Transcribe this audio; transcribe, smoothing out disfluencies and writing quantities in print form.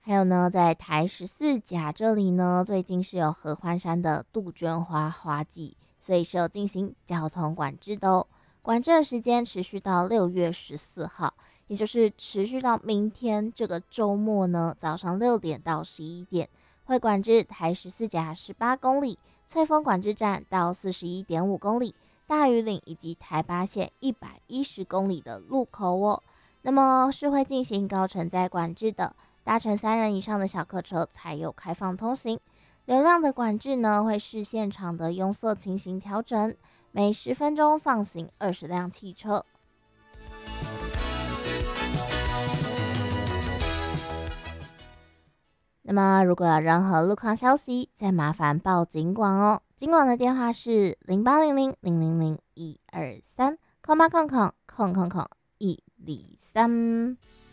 还有呢，在台14甲这里呢，最近是有合欢山的杜鹃花花季，所以是有进行交通管制的哦。管制的时间持续到6月14号，也就是持续到明天这个周末呢，早上6点到11点，会管制台14甲18公里，翠峰管制站到41.5公里，大屿岭以及台八线110公里的路口哦。那么是会进行高承载管制的，搭乘3人以上的小客车才有开放通行。流量的管制呢，会视现场的拥塞情形调整，每10分钟放行20辆汽车。那么如果有任何路况消息，再麻烦报警广哦。警广的电话是0800000123，0800000123。